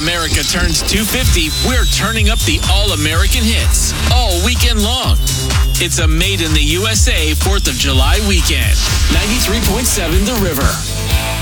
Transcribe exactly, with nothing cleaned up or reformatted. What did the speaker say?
America turns two fifty, we're turning up the All-American hits all weekend long. It's a Made in the U S A fourth of July weekend. ninety-three point seven The River.